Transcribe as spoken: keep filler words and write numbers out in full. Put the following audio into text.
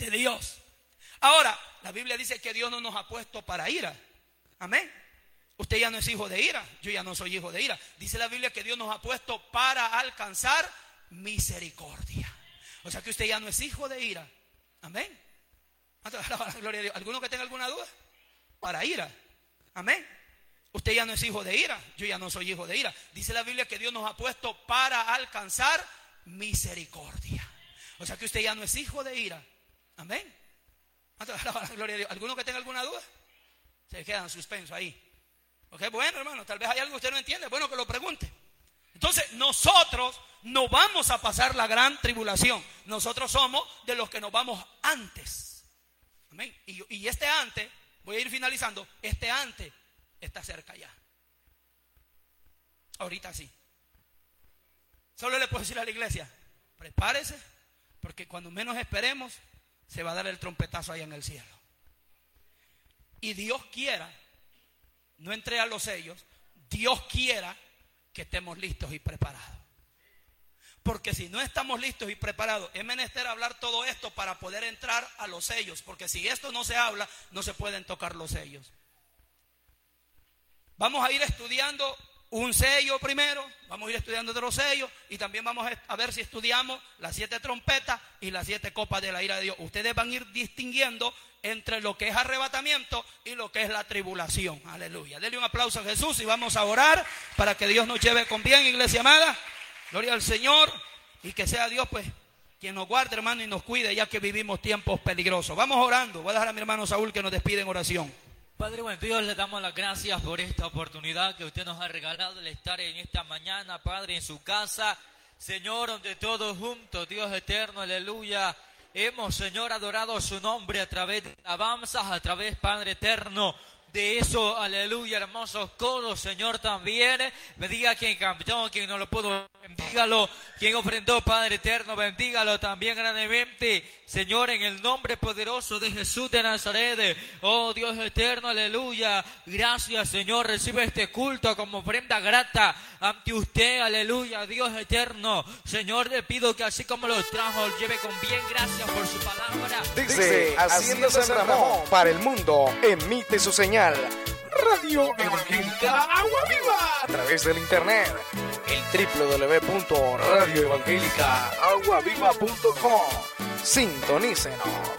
de Dios. Ahora, la Biblia dice que Dios no nos ha puesto para ira. Amén. Usted ya no es hijo de ira, yo ya no soy hijo de ira. Dice la Biblia que Dios nos ha puesto para alcanzar misericordia. O sea que usted ya no es hijo de ira. Amén. Gloria a Dios. ¿Alguno que tenga alguna duda? Para ira. Amén. Usted ya no es hijo de ira, yo ya no soy hijo de ira. Dice la Biblia que Dios nos ha puesto para alcanzar misericordia. O sea que usted ya no es hijo de ira. Amén. Gloria a Dios. ¿Alguno que tenga alguna duda? Se queda en suspenso ahí. Ok, bueno, hermano, tal vez hay algo que usted no entiende. Bueno, que lo pregunte. Entonces, nosotros no vamos a pasar la gran tribulación. Nosotros somos de los que nos vamos antes. Amén. Y, y este antes, voy a ir finalizando, este antes está cerca ya. Ahorita sí. Solo le puedo decir a la iglesia, prepárese, porque cuando menos esperemos, se va a dar el trompetazo allá en el cielo. Y Dios quiera, no entre a los sellos, Dios quiera que estemos listos y preparados. Porque si no estamos listos y preparados, es menester hablar todo esto para poder entrar a los sellos. Porque si esto no se habla, no se pueden tocar los sellos. Vamos a ir estudiando un sello primero, vamos a ir estudiando de los sellos y también vamos a ver si estudiamos las siete trompetas y las siete copas de la ira de Dios. Ustedes van a ir distinguiendo entre lo que es arrebatamiento y lo que es la tribulación. Aleluya. Denle un aplauso a Jesús y vamos a orar para que Dios nos lleve con bien, iglesia amada. Gloria al Señor y que sea Dios pues quien nos guarde, hermano, y nos cuide, ya que vivimos tiempos peligrosos. Vamos orando. Voy a dejar a mi hermano Saúl que nos despide en oración. Padre buen Dios, le damos las gracias por esta oportunidad que usted nos ha regalado de estar en esta mañana, Padre, en su casa. Señor, donde todos juntos, Dios eterno, aleluya, hemos, Señor, adorado su nombre a través de alabanzas, a través, Padre eterno, de eso, aleluya, hermosos coros, Señor, también. Bendiga quien cantó, quien no lo pudo, bendígalo. Quien ofrendó, Padre eterno, bendígalo también grandemente. Señor, en el nombre poderoso de Jesús de Nazaret. Oh Dios eterno, aleluya. Gracias, Señor. Recibe este culto como ofrenda grata ante usted, aleluya. Dios eterno. Señor, le pido que así como lo trajo, lleve con bien. Gracias por su palabra. Dice Hacienda San Ramón para el mundo. Emite su señal. Radio Evangélica Agua Viva a través del internet. El doble u doble u doble u punto radio evangélica agua viva punto com. Sintonícenos.